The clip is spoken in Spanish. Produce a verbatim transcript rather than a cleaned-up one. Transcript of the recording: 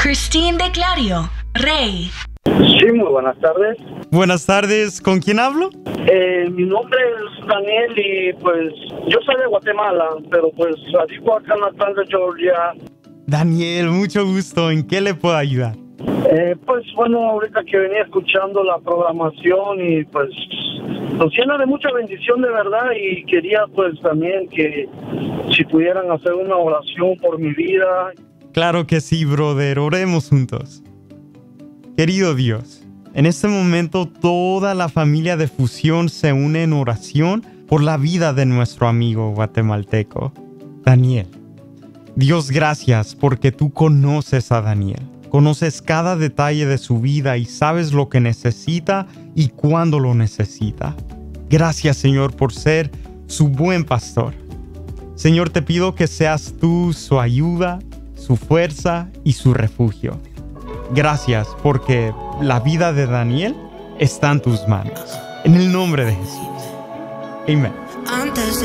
Christine de Clario, Rey. Sí, muy buenas tardes. Buenas tardes, ¿con quién hablo? Eh, mi nombre es Daniel y pues yo soy de Guatemala, pero pues radico acá en Atlanta, Georgia. Daniel, mucho gusto. ¿En qué le puedo ayudar? Eh, pues bueno, ahorita que venía escuchando la programación y pues nos llena de mucha bendición de verdad y quería pues también que si pudieran hacer una oración por mi vida. Claro que sí, brother. Oremos juntos. Querido Dios, en este momento toda la familia de Fusión se une en oración por la vida de nuestro amigo guatemalteco, Daniel. Dios, gracias porque tú conoces a Daniel. Conoces cada detalle de su vida y sabes lo que necesita y cuándo lo necesita. Gracias, Señor, por ser su buen pastor. Señor, te pido que seas tú su ayuda, su fuerza y su refugio. Gracias porque la vida de Daniel está en tus manos. En el nombre de Jesús. Amén.